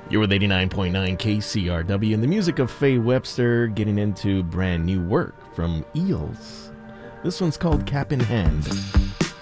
You're with 89.9 KCRW and the music of Faye Webster, getting into brand new work from Eels. This one's called Cap in Hand.